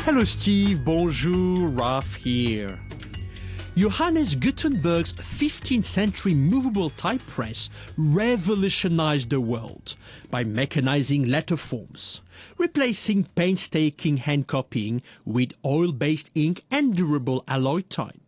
Hello Steve, bonjour, Ralph here. Johannes Gutenberg's 15th century movable type press revolutionized the world by mechanizing letter forms, replacing painstaking hand copying with oil-based ink and durable alloy type.